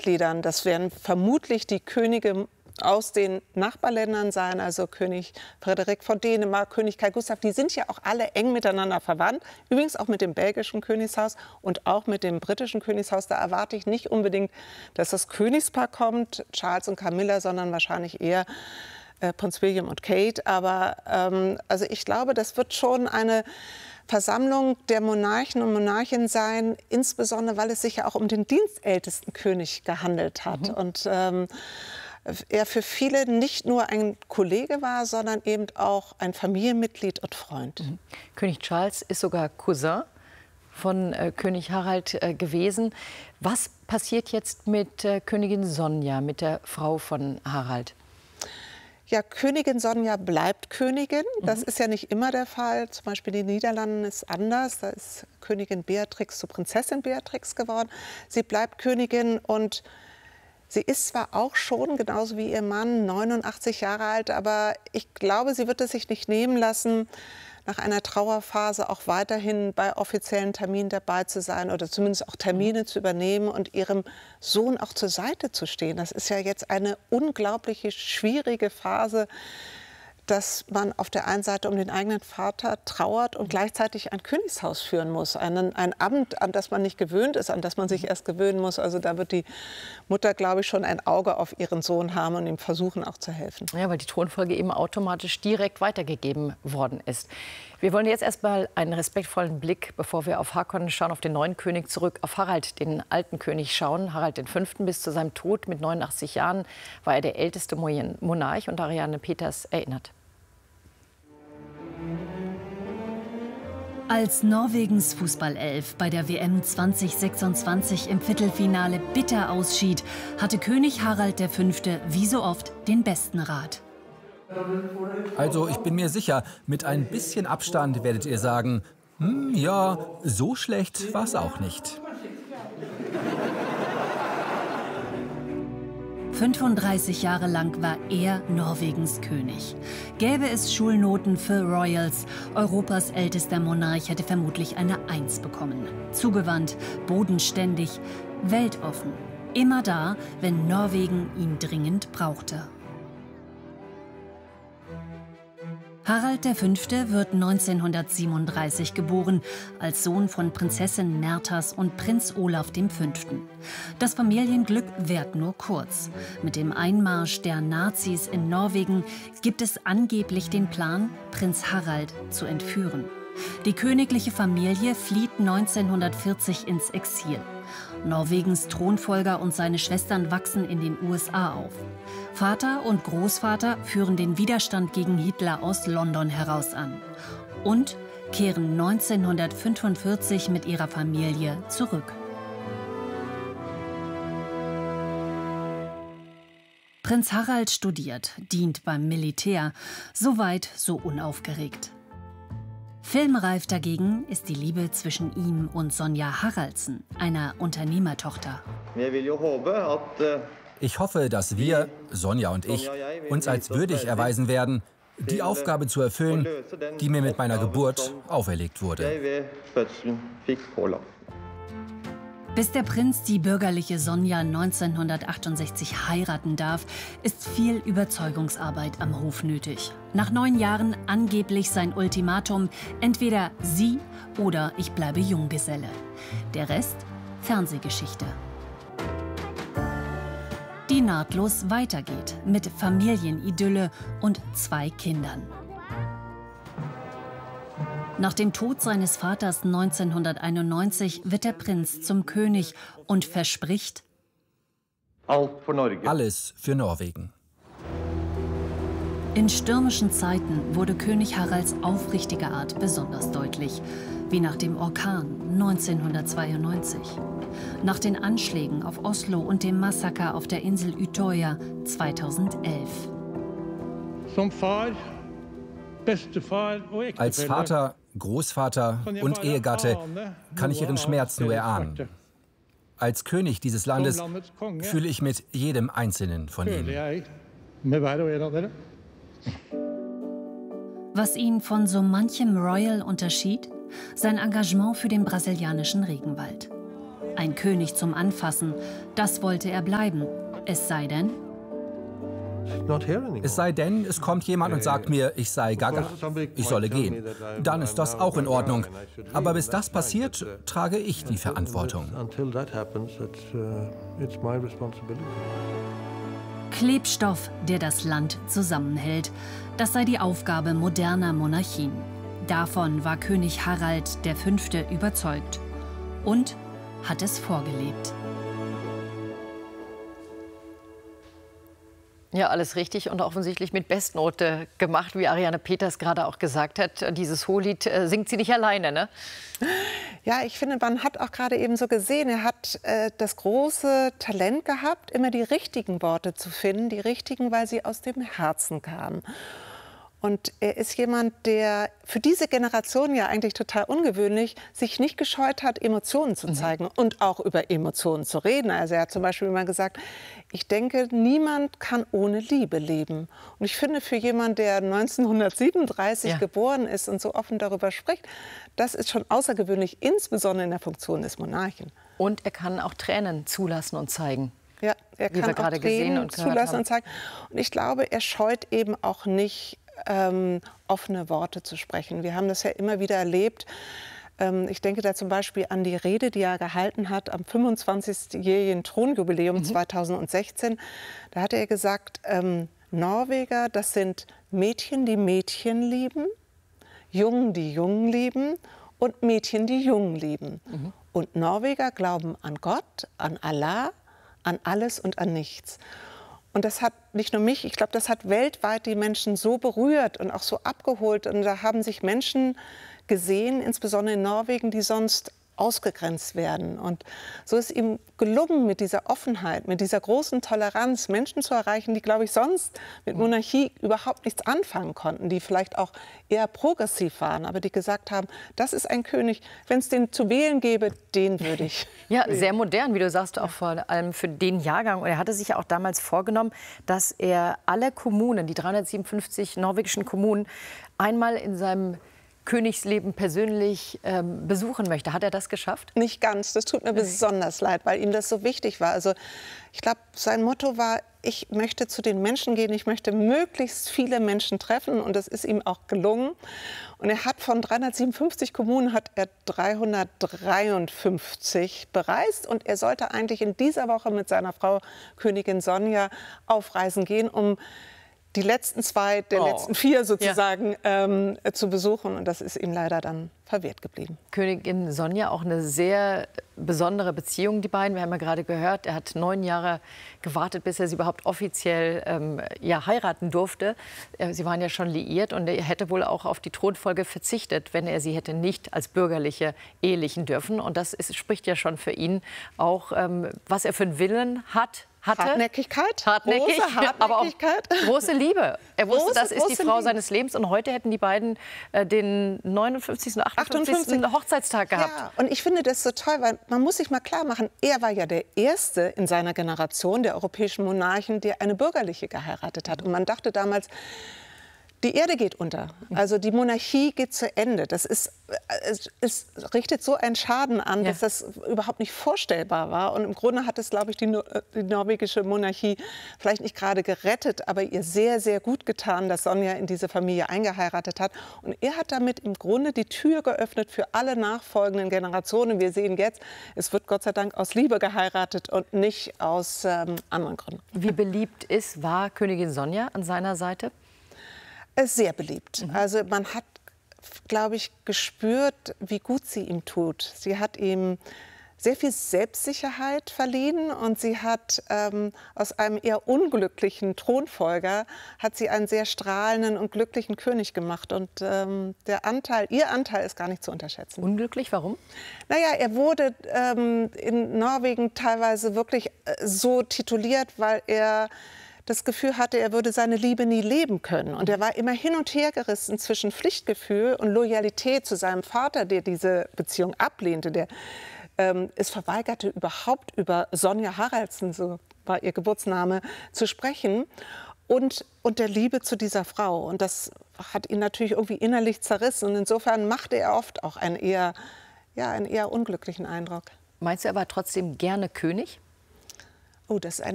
Familienmitgliedern, das werden vermutlich die Könige aus den Nachbarländern sein, also König Frederik von Dänemark, König Carl Gustaf, die sind ja auch alle eng miteinander verwandt. Übrigens auch mit dem belgischen Königshaus und auch mit dem britischen Königshaus. Da erwarte ich nicht unbedingt, dass das Königspaar kommt, Charles und Camilla, sondern wahrscheinlich eher Prinz William und Kate. Aber also ich glaube, das wird schon eine Versammlung der Monarchen und Monarchinnen sein, insbesondere weil es sich ja auch um den dienstältesten König gehandelt hat. Und er für viele nicht nur ein Kollege war, sondern eben auch ein Familienmitglied und Freund. König Charles ist sogar Cousin von König Harald gewesen. Was passiert jetzt mit Königin Sonja, mit der Frau von Harald? Ja, Königin Sonja bleibt Königin. Das ist ja nicht immer der Fall. Zum Beispiel in den Niederlanden ist anders. Da ist Königin Beatrix zu Prinzessin Beatrix geworden. Sie bleibt Königin und sie ist zwar auch schon, genauso wie ihr Mann, 89 Jahre alt, aber ich glaube, sie wird es sich nicht nehmen lassen, nach einer Trauerphase auch weiterhin bei offiziellen Terminen dabei zu sein oder zumindest auch Termine zu übernehmen und ihrem Sohn auch zur Seite zu stehen. Das ist ja jetzt eine unglaublich schwierige Phase, dass man auf der einen Seite um den eigenen Vater trauert und gleichzeitig ein Königshaus führen muss. Ein Amt, an das man nicht gewöhnt ist, an das man sich erst gewöhnen muss. Also da wird die Mutter, glaube ich, schon ein Auge auf ihren Sohn haben und ihm versuchen auch zu helfen. Ja, weil die Thronfolge eben automatisch direkt weitergegeben worden ist. Wir wollen jetzt erstmal einen respektvollen Blick, bevor wir auf Haakon schauen, auf den neuen König zurück, auf Harald, den alten König, schauen. Harald V. bis zu seinem Tod mit 89 Jahren war er der älteste Monarch und Ariane Peters erinnert. Als Norwegens Fußballelf bei der WM 2026 im Viertelfinale bitter ausschied, hatte König Harald V. wie so oft den besten Rat. Also ich bin mir sicher, mit ein bisschen Abstand werdet ihr sagen, ja, so schlecht war es auch nicht. 35 Jahre lang war er Norwegens König. Gäbe es Schulnoten für Royals, Europas ältester Monarch hätte vermutlich eine 1 bekommen. Zugewandt, bodenständig, weltoffen. Immer da, wenn Norwegen ihn dringend brauchte. Harald V. wird 1937 geboren, als Sohn von Prinzessin Märthas und Prinz Olaf V. Das Familienglück währt nur kurz. Mit dem Einmarsch der Nazis in Norwegen gibt es angeblich den Plan, Prinz Harald zu entführen. Die königliche Familie flieht 1940 ins Exil. Norwegens Thronfolger und seine Schwestern wachsen in den USA auf. Vater und Großvater führen den Widerstand gegen Hitler aus London heraus an und kehren 1945 mit ihrer Familie zurück. Prinz Harald studiert, dient beim Militär, soweit so unaufgeregt. Filmreif dagegen ist die Liebe zwischen ihm und Sonja Haraldsen, einer Unternehmertochter. Ich hoffe, dass wir, Sonja und ich, uns als würdig erweisen werden, die Aufgabe zu erfüllen, die mir mit meiner Geburt auferlegt wurde. Bis der Prinz die bürgerliche Sonja 1968 heiraten darf, ist viel Überzeugungsarbeit am Hof nötig. Nach 9 Jahren angeblich sein Ultimatum: entweder sie oder ich bleibe Junggeselle. Der Rest Fernsehgeschichte. Die nahtlos weitergeht mit Familienidylle und 2 Kindern. Nach dem Tod seines Vaters 1991 wird der Prinz zum König und verspricht: Alles für Norwegen. In stürmischen Zeiten wurde König Haralds aufrichtige Art besonders deutlich, wie nach dem Orkan 1992, nach den Anschlägen auf Oslo und dem Massaker auf der Insel Utøya 2011. Als Vater, Großvater und Ehegatte kann ich ihren Schmerz nur erahnen. Als König dieses Landes fühle ich mit jedem Einzelnen von ihnen. Was ihn von so manchem Royal unterschied? Sein Engagement für den brasilianischen Regenwald. Ein König zum Anfassen, das wollte er bleiben. Es sei denn, es kommt jemand und sagt mir, ich sei Gaga. Ich solle gehen. Dann ist das auch in Ordnung. Aber bis das passiert, trage ich die Verantwortung. Klebstoff, der das Land zusammenhält, das sei die Aufgabe moderner Monarchien. Davon war König Harald V. überzeugt und hat es vorgelebt. Ja, alles richtig und offensichtlich mit Bestnote gemacht, wie Ariane Peters gerade auch gesagt hat. Dieses Hohelied singt sie nicht alleine, ne? Ja, ich finde, man hat auch gerade eben so gesehen, er hat das große Talent gehabt, immer die richtigen Worte zu finden, die richtigen, weil sie aus dem Herzen kamen. Und er ist jemand, der für diese Generation ja eigentlich total ungewöhnlich sich nicht gescheut hat, Emotionen zu zeigen und auch über Emotionen zu reden. Also er hat zum Beispiel immer gesagt, ich denke, niemand kann ohne Liebe leben. Und ich finde, für jemanden, der 1937 geboren ist und so offen darüber spricht, das ist schon außergewöhnlich, insbesondere in der Funktion des Monarchen. Und er kann auch Tränen zulassen und zeigen. Ja, er kann auch Tränen zulassen und zeigen. Und ich glaube, er scheut eben auch nicht, offene Worte zu sprechen. Wir haben das ja immer wieder erlebt. Ich denke da zum Beispiel an die Rede, die er gehalten hat am 25-jährigen Thronjubiläum 2016. Da hatte er gesagt, Norweger, das sind Mädchen, die Mädchen lieben, Jungen, die Jungen lieben und Mädchen, die Jungen lieben. Und Norweger glauben an Gott, an Allah, an alles und an nichts. Und das hat nicht nur mich, ich glaube, das hat weltweit die Menschen so berührt und auch so abgeholt. Und da haben sich Menschen gesehen, insbesondere in Norwegen, die sonst ausgegrenzt werden. Und so ist ihm gelungen, mit dieser Offenheit, mit dieser großen Toleranz Menschen zu erreichen, die, glaube ich, sonst mit Monarchie überhaupt nichts anfangen konnten, die vielleicht auch eher progressiv waren, aber die gesagt haben, das ist ein König, wenn es den zu wählen gäbe, den würde ich Ja, wählen. sehr modern, wie du sagst, auch vor allem für den Jahrgang. Und er hatte sich ja auch damals vorgenommen, dass er alle Kommunen, die 357 norwegischen Kommunen, einmal in seinem Königsleben persönlich besuchen möchte. Hat er das geschafft? Nicht ganz. Das tut mir besonders leid, weil ihm das so wichtig war. Also ich glaube, sein Motto war, ich möchte zu den Menschen gehen, ich möchte möglichst viele Menschen treffen. Und das ist ihm auch gelungen. Und er hat von 357 Kommunen hat er 353 bereist. Und er sollte eigentlich in dieser Woche mit seiner Frau Königin Sonja auf Reisen gehen, um die letzten zwei der letzten vier sozusagen zu besuchen. Und das ist ihm leider dann verwehrt geblieben. Königin Sonja, auch eine sehr besondere Beziehung, die beiden. Wir haben ja gerade gehört, er hat 9 Jahre gewartet, bis er sie überhaupt offiziell heiraten durfte. Sie waren ja schon liiert und er hätte wohl auch auf die Thronfolge verzichtet, wenn er sie hätte nicht als bürgerliche ehelichen dürfen. Und das spricht ja schon für ihn auch, was er für einen Willen hatte. Hartnäckigkeit, große Hartnäckigkeit, aber auch große Liebe. Er wusste, das ist die Frau Liebe seines Lebens. Und heute hätten die beiden den 59. und 58. Hochzeitstag gehabt. Ja, und ich finde das so toll, weil man muss sich mal klar machen, er war ja der Erste in seiner Generation der europäischen Monarchen, der eine bürgerliche geheiratet hat. Und man dachte damals, die Erde geht unter, also die Monarchie geht zu Ende. Das ist, es richtet so einen Schaden an, dass das überhaupt nicht vorstellbar war. Und im Grunde hat es, glaube ich, die norwegische Monarchie vielleicht nicht gerade gerettet, aber ihr sehr, sehr gut getan, dass Sonja in diese Familie eingeheiratet hat. Und er hat damit im Grunde die Tür geöffnet für alle nachfolgenden Generationen. Wir sehen jetzt, es wird Gott sei Dank aus Liebe geheiratet und nicht aus anderen Gründen. Wie beliebt war Königin Sonja an seiner Seite? Sehr beliebt. Also man hat, glaube ich, gespürt, wie gut sie ihm tut. Sie hat ihm sehr viel Selbstsicherheit verliehen und sie hat aus einem eher unglücklichen Thronfolger hat sie einen sehr strahlenden und glücklichen König gemacht. Und ihr Anteil ist gar nicht zu unterschätzen. Unglücklich, warum? Naja, er wurde in Norwegen teilweise wirklich so tituliert, weil er das Gefühl hatte, er würde seine Liebe nie leben können. Und er war immer hin und her gerissen zwischen Pflichtgefühl und Loyalität zu seinem Vater, der diese Beziehung ablehnte, der es verweigerte, überhaupt über Sonja Haraldsen, so war ihr Geburtsname, zu sprechen. Und der Liebe zu dieser Frau. Und das hat ihn natürlich irgendwie innerlich zerrissen. Und insofern machte er oft auch einen eher unglücklichen Eindruck. Meinst du, er war trotzdem gerne König? Oh, das ist eine